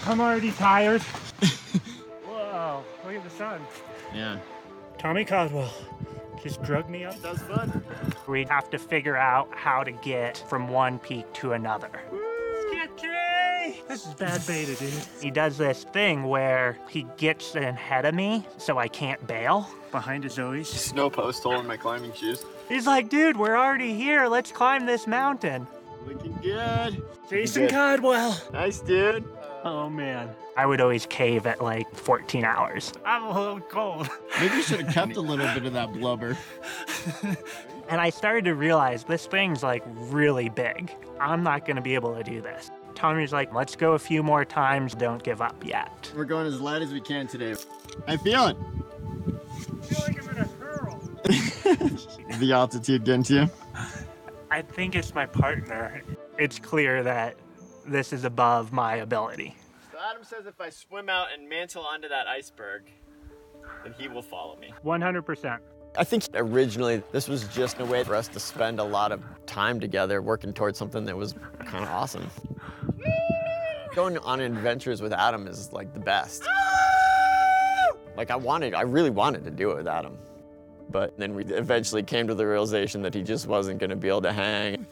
I'm already tired. Whoa, look at the sun. Yeah. Tommy Caldwell just drug me up. That was fun. We'd have to figure out how to get from one peak to another. This is bad beta, dude. He does this thing where he gets ahead of me so I can't bail. Behind his Zoe's. Snow post hole in my climbing shoes. He's like, dude, we're already here. Let's climb this mountain. Looking good. Jason Caldwell. Nice, dude. Oh, man. I would always cave at like 14 hours. I'm a little cold. Maybe you should have kept a little bit of that blubber. And I started to realize this thing's like really big. I'm not gonna be able to do this. Tommy's like, let's go a few more times. Don't give up yet. We're going as light as we can today. How you feeling? I feel like I'm gonna hurl. The altitude getting to you? I think it's my partner. It's clear that this is above my ability. So Adam says if I swim out and mantle onto that iceberg, then he will follow me. 100%. I think originally this was just a way for us to spend a lot of time together working towards something that was kind of awesome. Going on adventures with Adam is like the best. Like I really wanted to do it with Adam. But then we eventually came to the realization that he just wasn't gonna be able to hang.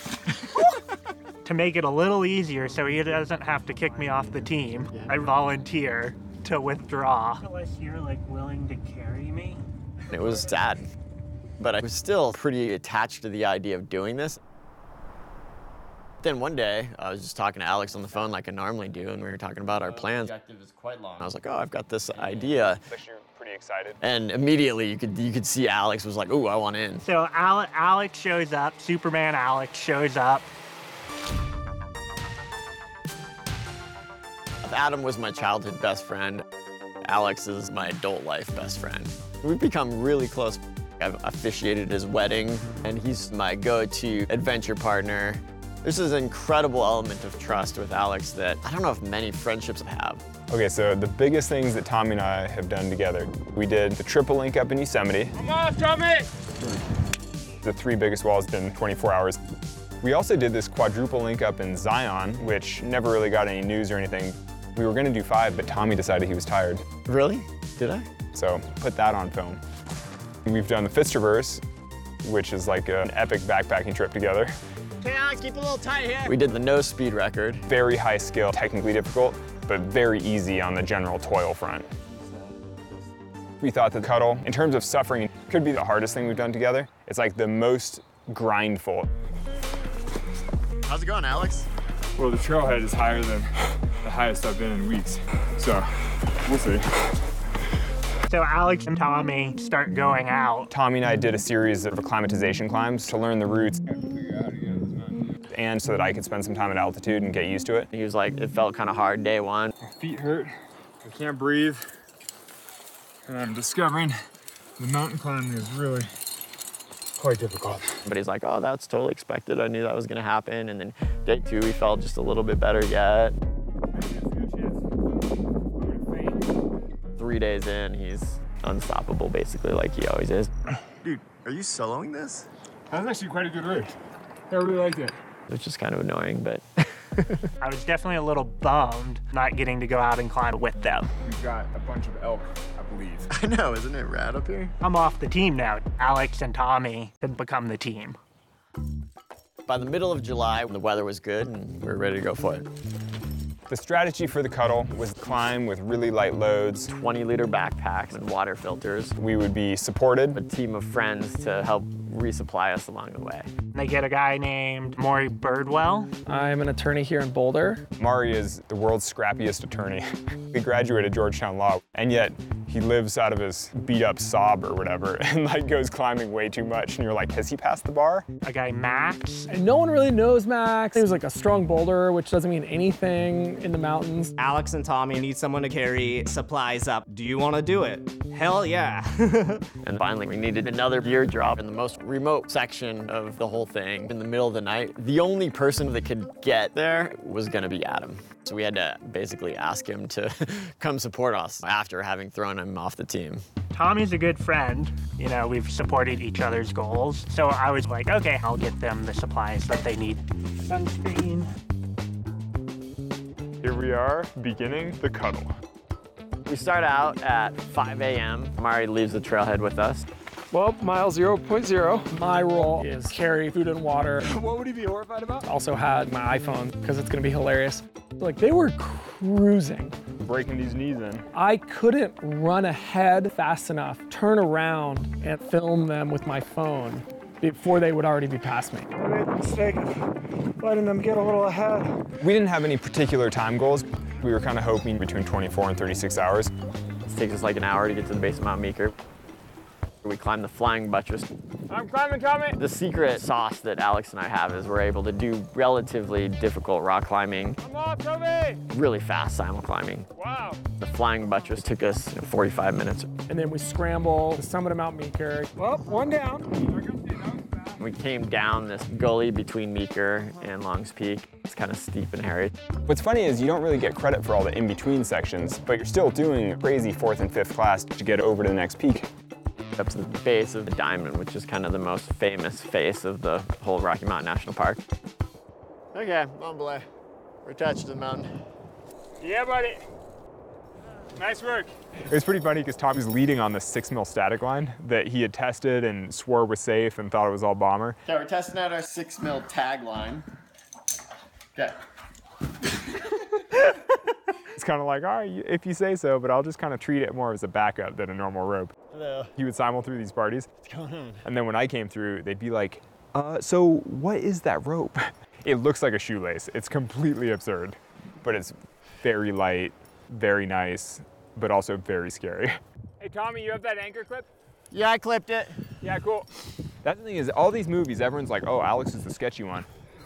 To make it a little easier so he doesn't have to kick me off the team, I volunteer to withdraw. Unless you're like willing to carry me. It was sad, but I was still pretty attached to the idea of doing this. Then one day, I was just talking to Alex on the phone like I normally do, and we were talking about our plans. The objective is quite long. I was like, oh, I've got this idea. You're pretty excited. And immediately you could see Alex was like, ooh, I want in. So Alex shows up, Superman Alex shows up. Adam was my childhood best friend. Alex is my adult life best friend. We've become really close. I've officiated his wedding, and he's my go-to adventure partner. There's this incredible element of trust with Alex that I don't know if many friendships have. Okay, so the biggest things that Tommy and I have done together, we did the triple link up in Yosemite. Come on, Tommy! The 3 biggest walls in 24 hours. We also did this quadruple link up in Zion, which never really got any news or anything. We were gonna do 5, but Tommy decided he was tired. Really? Did I? So put that on film. We've done the Fitztraverse, which is like an epic backpacking trip together. Hey, Alex, keep a little tight here. We did the no speed record. Very high skill, technically difficult, but very easy on the general toil front. We thought the cuddle, in terms of suffering, could be the hardest thing we've done together. It's like the most grindful. How's it going, Alex? Well, the trailhead is higher than the highest I've been in weeks, so we'll see. So Alex and Tommy start going out. Tommy and I did a series of acclimatization climbs to learn the routes and so that I could spend some time at altitude and get used to it. He was like, it felt kind of hard day one. My feet hurt, I can't breathe, and I'm discovering the mountain climbing is really quite difficult. But he's like, oh, that's totally expected. I knew that was gonna happen. And then day 2, we felt just a little bit better yet. 3 days in, he's unstoppable, basically, like he always is. Dude, are you soloing this? That was actually quite a good race. I really liked it. It was just kind of annoying, but. I was definitely a little bummed not getting to go out and climb with them. We've got a bunch of elk, I believe. I know, isn't it rad up here? I'm off the team now. Alex and Tommy had become the team. By the middle of July, the weather was good and we were ready to go for it. The strategy for the cuddle was climb with really light loads. 20-liter backpacks and water filters. We would be supported. A team of friends to help resupply us along the way. They get a guy named Maury Birdwell. I'm an attorney here in Boulder. Maury is the world's scrappiest attorney. He graduated Georgetown Law, and yet he lives out of his beat-up Saab or whatever, and like goes climbing way too much. And you're like, has he passed the bar? A guy, Max. And no one really knows Max. He was like a strong boulderer, which doesn't mean anything in the mountains. Alex and Tommy need someone to carry supplies up. Do you want to do it? Hell yeah. And finally, we needed another gear drop in the most remote section of the whole thing in the middle of the night. The only person that could get there was gonna be Adam. So we had to basically ask him to come support us after having thrown him off the team. Tommy's a good friend. You know, we've supported each other's goals. So I was like, okay, I'll get them the supplies that they need. Sunscreen. Here we are, beginning the cuddle. We start out at 5 a.m. Mari leaves the trailhead with us. Well, mile 0.0. My role is carry food and water. What would he be horrified about? Also had my iPhone because it's gonna be hilarious. Like they were cruising. Breaking these knees in. I couldn't run ahead fast enough, turn around and film them with my phone before they would already be past me. I made the mistake of letting them get a little ahead. We didn't have any particular time goals. We were kind of hoping between 24 and 36 hours. It takes us like an hour to get to the base of Mount Meeker. We climb the flying buttress. I'm climbing, Tommy. The secret sauce that Alex and I have is we're able to do relatively difficult rock climbing, I'm off, Toby. really fast simul climbing. Wow. The flying buttress took us 45 minutes. And then we scramble the summit of Mount Meeker. Well, one down. We came down this gully between Meeker and Longs Peak. It's kind of steep and hairy. What's funny is you don't really get credit for all the in-between sections, but you're still doing crazy 4th and 5th class to get over to the next peak. Up to the base of the Diamond, which is kind of the most famous face of the whole Rocky Mountain National Park. Okay, bon belay. We're attached to the mountain. Yeah, buddy. Nice work. It was pretty funny because Tommy's leading on the 6 mil static line that he had tested and swore was safe and thought it was all bomber. Okay, we're testing out our 6 mil tag line. Okay. It's kind of like, all right, if you say so, but I'll just kind of treat it more as a backup than a normal rope. Hello. He would simul through these parties. What's going on? And then when I came through, they'd be like, so what is that rope? It looks like a shoelace. It's completely absurd, but it's very light, very nice, but also very scary. Hey, Tommy, you have that anchor clip? Yeah, I clipped it. Yeah, cool. That's the thing is, all these movies, everyone's like, oh, Alex is the sketchy one.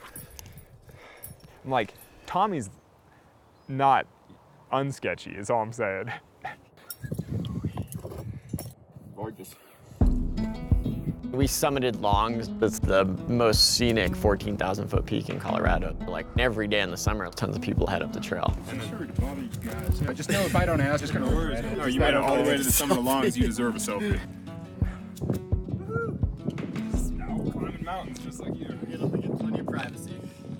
I'm like, Tommy's not unsketchy, is all I'm saying. Gorgeous. We summited Longs. It's the most scenic 14,000 foot peak in Colorado. Like every day in the summer, tons of people head up the trail. Just know if I don't ask, it's gonna work. No, you made it all the way to the summit of Longs, you deserve a selfie. Climbing mountains just like you. We get plenty of privacy.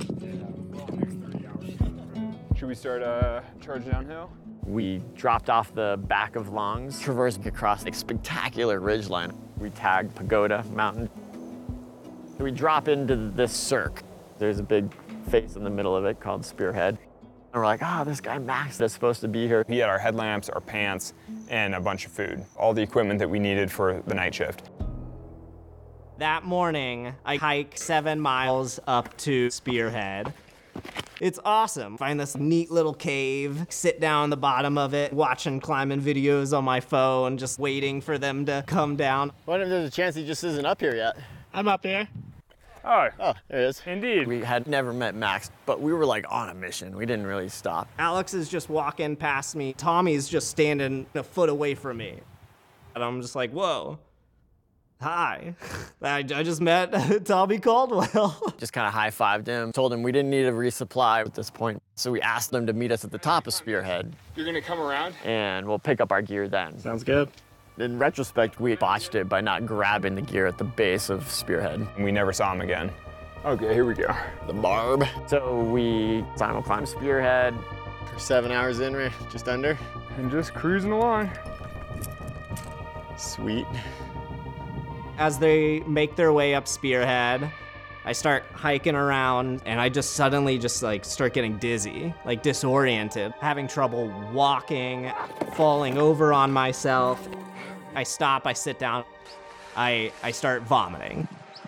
Should we start charge downhill? We dropped off the back of Longs, traversed across a spectacular ridgeline. We tagged Pagoda Mountain. We drop into this cirque. There's a big face in the middle of it called Spearhead. And we're like, this guy Max that's supposed to be here. He had our headlamps, our pants, and a bunch of food. All the equipment that we needed for the night shift. That morning, I hike 7 miles up to Spearhead. It's awesome. Find this neat little cave, sit down on the bottom of it, watching climbing videos on my phone, just waiting for them to come down. Wonder if there's a chance he just isn't up here yet. I'm up here. Oh, Oh, there it is. indeed. We had never met Max, but we were like on a mission. We didn't really stop. Alex is just walking past me. Tommy's just standing a foot away from me. And I'm just like, whoa. Hi. I just met Tommy Caldwell. Just kind of high-fived him, told him we didn't need a resupply at this point. So we asked them to meet us at the top of Spearhead, You're gonna come around? and we'll pick up our gear then. Sounds good. In retrospect, we botched it by not grabbing the gear at the base of Spearhead. And we never saw him again. Okay, here we go. The barb. So we simul climbed Spearhead. We're 7 hours in, we're just under. And just cruising along. Sweet. As they make their way up Spearhead, I start hiking around and I just suddenly just like start getting dizzy, like disoriented, having trouble walking, falling over on myself. I stop, I sit down, I start vomiting.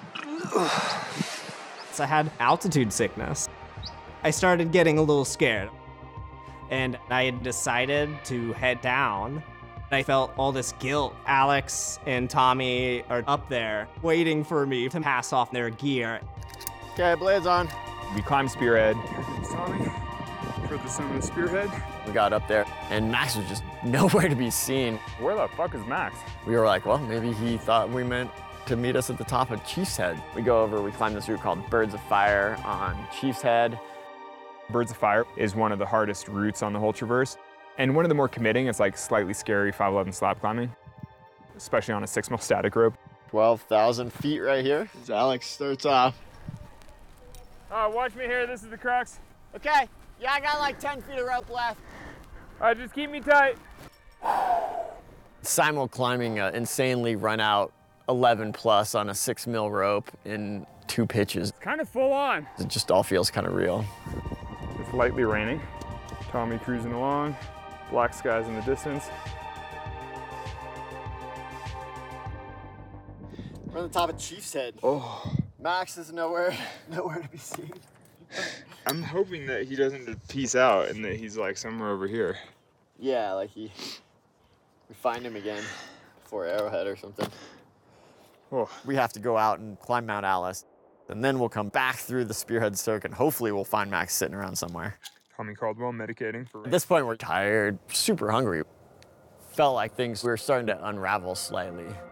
So I had altitude sickness. I started getting a little scared and I had decided to head down. I felt all this guilt. Alex and Tommy are up there waiting for me to pass off their gear. Okay, blades on. We climbed Spearhead. Tommy, for the summit of Spearhead. We got up there, and Max was just nowhere to be seen. Where the fuck is Max? We were like, well, maybe he thought we meant to meet us at the top of Chief's Head. We go over, we climb this route called Birds of Fire on Chief's Head. Birds of Fire is one of the hardest routes on the whole traverse. And one of the more committing, it's like slightly scary 511 slab climbing, especially on a 6 mil static rope. 12,000 feet right here. As Alex starts off. Watch me here, this is the crux. Okay, Yeah, I got like 10 feet of rope left. All right, just keep me tight. Simul climbing an insanely run out 11 plus on a 6 mil rope in 2 pitches. Kind of full on. It just all feels kind of real. It's lightly raining. Tommy cruising along. Black skies in the distance. We're on the top of Chief's Head. Oh. Max is nowhere to be seen. I'm hoping that he doesn't peace out and that he's like somewhere over here. Yeah, like we find him again before Arrowhead or something. Oh. We have to go out and climb Mount Alice, and then we'll come back through the Spearhead Circuit, and hopefully we'll find Max sitting around somewhere. Tommy Caldwell medicating for rain. At this point, we're tired, super hungry. Felt like things were starting to unravel slightly.